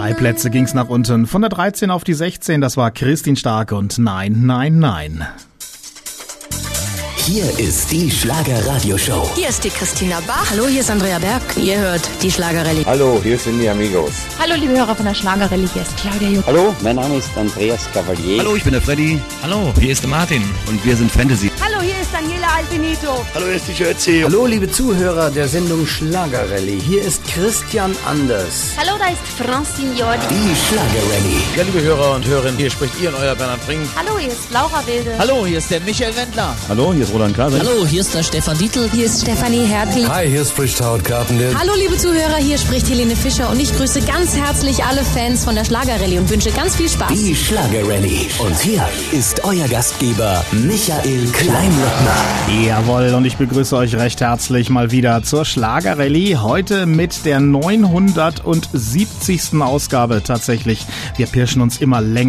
3 Plätze ging's nach unten. Von der 13 auf die 16, das war Christine Starke und Nein, Nein, Nein. Hier ist die Schlager-Radio-Show. Hier ist die Christina Bach. Hallo, hier ist Andrea Berg. Ihr hört die Schlagerrallye. Hallo, hier sind die Amigos. Hallo, liebe Hörer von der Schlagerrallye. Hier ist Claudia Juck. Hallo, mein Name ist Andreas Cavalier. Hallo, ich bin der Freddy. Hallo, hier ist der Martin. Und wir sind Fantasy. Hallo, hier ist Daniela Albenito. Hallo, hier ist die Schürze. Hallo, liebe Zuhörer der Sendung Schlagerrallye. Hier ist Christian Anders. Hallo, da ist Francine Jordi. Die Schlagerrallye. Ja, liebe Hörer und Hörerinnen, hier spricht Ihr euer Bernhard Brink. Hallo, hier ist Laura Wilde. Hallo, hier ist der Michael Wendler. Hallo, hier ist Roland Kaiser. Hallo, hier ist der Stefan Dietl. Hier ist Stefanie Hertel. Hi, hier spricht Howard Carpenter. Hallo, liebe Zuhörer, hier spricht Helene Fischer und ich grüße ganz herzlich alle Fans von der Schlagerrallye und wünsche ganz viel Spaß. Die Schlagerrallye. Und hier ist euer Gastgeber Michael Kleinlottner. Jawohl, und ich begrüße euch recht herzlich mal wieder zur Schlagerrallye. Heute mit der 970. Ausgabe tatsächlich. Wir pirschen uns immer länger